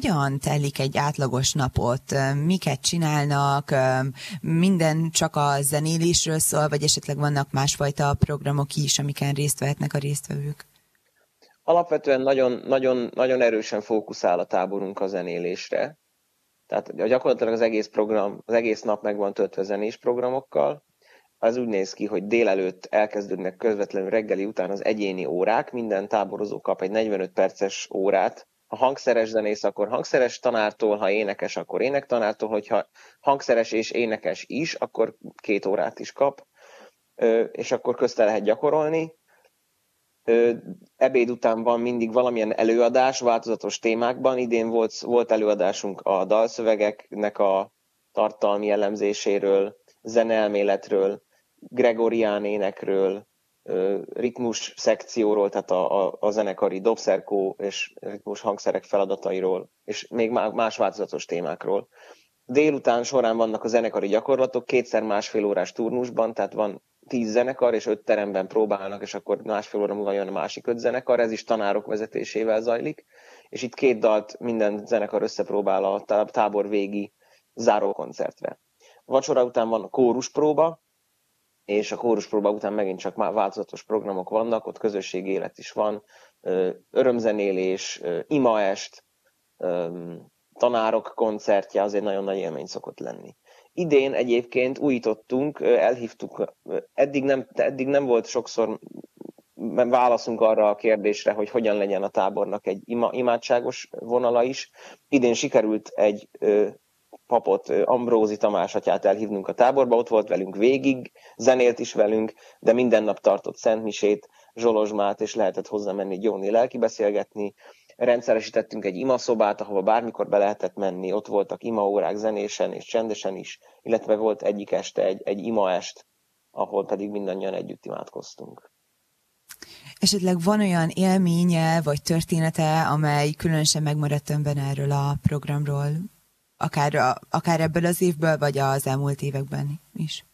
hogyan telik egy átlagos napot? Miket csinálnak? Minden csak a zenélésről szól, vagy esetleg vannak másfajta programok is, amiken részt vehetnek a résztvevők? Alapvetően nagyon erősen fókuszál a táborunk a zenélésre. Tehát gyakorlatilag az egész nap meg van töltve zenés programokkal. Az úgy néz ki, hogy délelőtt elkezdődnek közvetlenül reggeli után az egyéni órák, minden táborozó kap egy 45 perces órát. Ha hangszeres zenész, akkor hangszeres tanártól, ha énekes, akkor énektanártól, hogyha hangszeres és énekes is, akkor 2 órát is kap, és akkor közte lehet gyakorolni. Ebéd után van mindig valamilyen előadás változatos témákban. Idén volt előadásunk a dalszövegeknek a tartalmi elemzéséről, zeneelméletről, gregorián énekről, ritmus szekcióról, tehát a zenekari dobszerkó és ritmus hangszerek feladatairól, és még más változatos témákról. Délután során vannak a zenekari gyakorlatok, 2x másfél órás turnusban, tehát van 10 zenekar, és 5 teremben próbálnak, és akkor másfél óra múlva jön a másik 5 zenekar, ez is tanárok vezetésével zajlik, és itt 2 dalt minden zenekar összepróbál a tábor végi zárókoncertre. Vacsora után van a kóruspróba, és a kóruspróba után megint csak változatos programok vannak, ott közösségi élet is van, örömzenélés, imaest, tanárok koncertje, az egy nagyon nagy élmény szokott lenni. Idén egyébként újítottunk, elhívtuk, eddig nem volt sokszor válaszunk arra a kérdésre, hogy hogyan legyen a tábornak egy imádságos vonala is. Idén sikerült egy papot, Ambrózi Tamás atyát elhívnunk a táborba, ott volt velünk végig, zenélt is velünk, de minden nap tartott szentmisét, zsolozsmát, és lehetett hozzá menni gyónni, lelkibeszélgetni. Rendszeresítettünk egy imaszobát, ahova bármikor be lehetett menni, ott voltak imaórák zenésen és csendesen is, illetve volt egyik este egy imaest, ahol pedig mindannyian együtt imádkoztunk. Esetleg van olyan élménye vagy története, amely különösen megmaradt önben erről a programról, akár ebből az évből, vagy az elmúlt években is?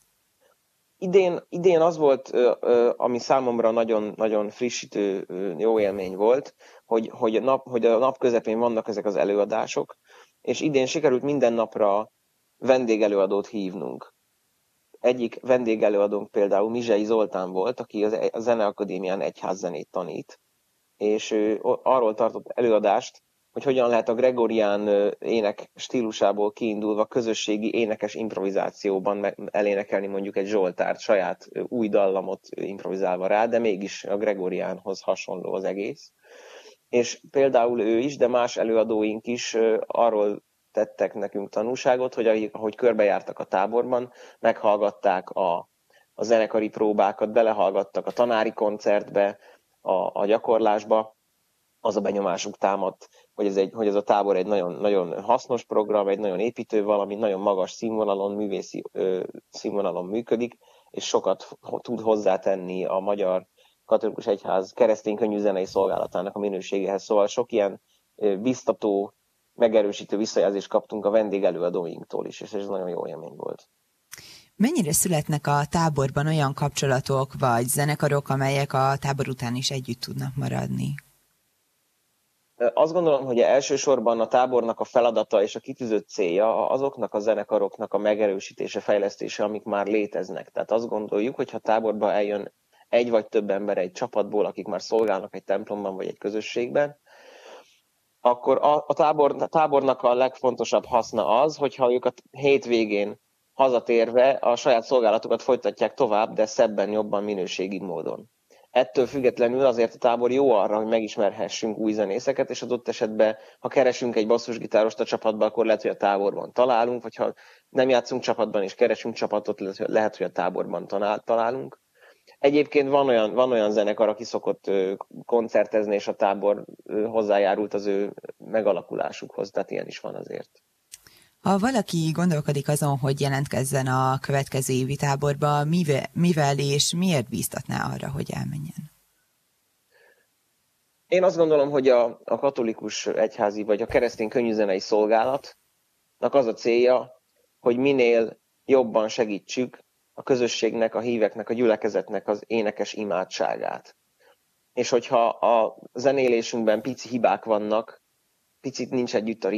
Idén az volt, ami számomra nagyon, nagyon frissítő, jó élmény volt, hogy a nap közepén vannak ezek az előadások, és idén sikerült minden napra vendégelőadót hívnunk. Egyik vendégelőadónk például Mizsei Zoltán volt, aki a Zeneakadémián egyházzenét tanít, és ő arról tartott előadást, hogy hogyan lehet a gregorián ének stílusából kiindulva közösségi énekes improvizációban elénekelni mondjuk egy zsoltárt, saját új dallamot improvizálva rá, de mégis a gregoriánhoz hasonló az egész. És például ő is, de más előadóink is arról tettek nekünk tanúságot, hogy ahogy körbejártak a táborban, meghallgatták a zenekari próbákat, belehallgattak a tanári koncertbe, a gyakorlásba, az a benyomásuk támadt, hogy ez a tábor egy nagyon, nagyon hasznos program, egy nagyon építő valami, nagyon magas színvonalon, művészi színvonalon működik, és sokat tud hozzátenni a Magyar Katolikus Egyház keresztény könnyűzenei szolgálatának a minőségéhez. Szóval sok ilyen biztató, megerősítő visszajelzést kaptunk a vendégelőadóinktól is, és ez nagyon jó élmény volt. Mennyire születnek a táborban olyan kapcsolatok vagy zenekarok, amelyek a tábor után is együtt tudnak maradni? Azt gondolom, hogy elsősorban a tábornak a feladata és a kitűzött célja azoknak a zenekaroknak a megerősítése, fejlesztése, amik már léteznek. Tehát azt gondoljuk, hogy ha táborba eljön egy vagy több ember egy csapatból, akik már szolgálnak egy templomban vagy egy közösségben, akkor a tábornak a legfontosabb haszna az, hogyha ők a hétvégén hazatérve a saját szolgálatukat folytatják tovább, de szebben, jobban, minőségi módon. Ettől függetlenül azért a tábor jó arra, hogy megismerhessünk új zenészeket, és adott esetben, ha keresünk egy basszusgitárost a csapatba, akkor lehet, hogy a táborban találunk, vagy ha nem játszunk csapatban és keresünk csapatot, lehet, hogy a táborban találunk. Egyébként van olyan zenekar, aki szokott koncertezni, és a tábor hozzájárult az ő megalakulásukhoz, tehát ilyen is van azért. Ha valaki gondolkodik azon, hogy jelentkezzen a következő évi táborba, mivel és miért bíztatná arra, hogy elmenjen? Én azt gondolom, hogy a katolikus egyházi vagy a keresztény könnyűzenei szolgálatnak az a célja, hogy minél jobban segítsük a közösségnek, a híveknek, a gyülekezetnek az énekes imádságát. És hogyha a zenélésünkben pici hibák vannak, picit nincs együtt a